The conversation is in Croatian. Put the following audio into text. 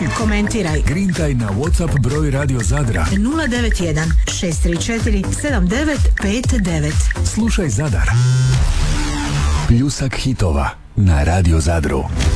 Komentiraj. Grintaj na WhatsApp broj Radio Zadra 091 634 7959. Slušaj Zadar. Pljusak hitova na Radio Zadru.